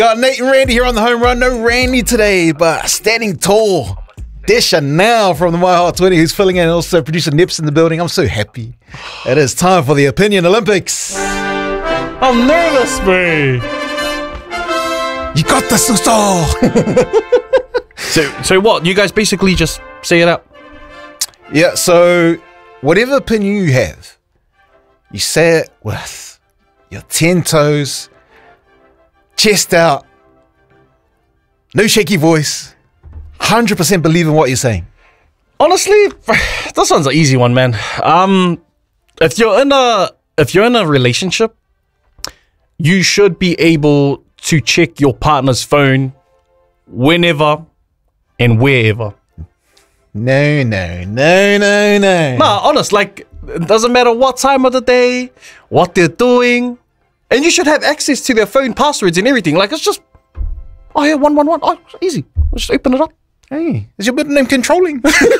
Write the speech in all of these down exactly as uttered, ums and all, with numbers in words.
Got Nate and Randy here on the home run. No Randy today, but standing tall. Desha now from the My Hot twenty who's filling in, and also producer Nips in the building. I'm so happy. It is time for the Opinion Olympics. I'm nervous, bro. You got the suso. so, so what? You guys basically just say it out? Yeah, so whatever opinion you have, you say it with your ten toes, chest out, no shaky voice, one hundred percent believe in what you're saying. Honestly, this one's an easy one, man. Um, if you're in a if you're in a relationship, you should be able to check your partner's phone whenever and wherever. No, no, no, no, no. Nah, honest, like, it doesn't matter what time of the day, what they're doing, and you should have access to their phone passwords and everything. Like, it's just, oh yeah, one one one, oh, easy. Just open it up. Hey, is your middle name controlling?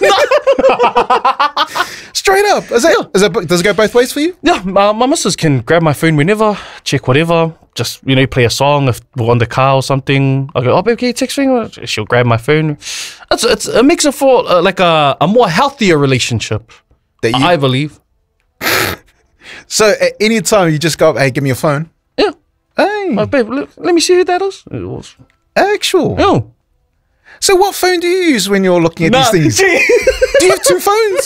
Straight up. Is that, is that, does it go both ways for you? Yeah, my, my missus can grab my phone whenever, check whatever, just, you know, play a song if we're on the car or something. I go, oh, babe, can you text me? She'll grab my phone. It's, it's, it makes it for uh, like a, a more healthier relationship, That you, I believe. So at any time you just go, hey, give me your phone. Yeah. Hey. Oh, babe, look, let me see who that is. It was, Actual. yeah. So what phone do you use when you're looking at Nah, these things? Do you have two phones?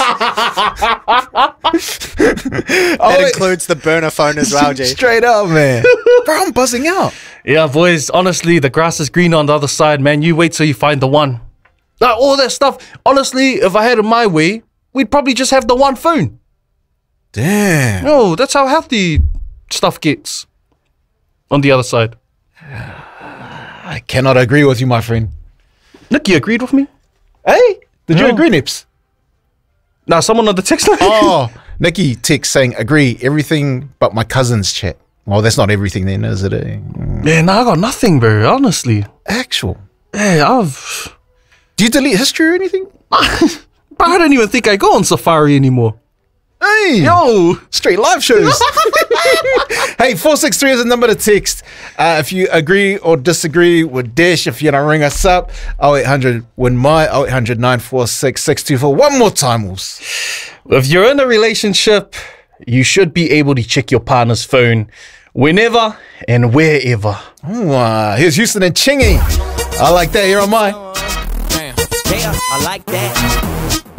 That oh, includes the burner phone as well, G. Straight up, man. Bro, I'm buzzing out. Yeah, boys, honestly, the grass is green on the other side, man. You wait till you find the one. Like, all that stuff. Honestly, if I had it my way, we'd probably just have the one phone. Damn. No, that's how healthy stuff gets on the other side. I cannot agree with you, my friend. Nick, you agreed with me? Hey, did you No. agree, Nips? Nah, someone on the text line. Oh, Nikki text saying, agree, everything but my cousin's chat. Well, that's not everything then, is it? Eh? Man, nah, I got nothing, bro, honestly. Actual. Hey, I've... Do you delete history or anything? Bro, I don't even think I go on Safari anymore. Hey, Yo! straight live shows. Hey, four six three is the number to text. Uh, if you agree or disagree with Dish, if you want to ring us up, oh eight hundred win my oh eight hundred nine four six six two four. One more time, Wolves. If you're in a relationship, you should be able to check your partner's phone whenever and wherever. Ooh, uh, here's Houston and Chingy. I like that. Here on my. Damn, yeah, I like that.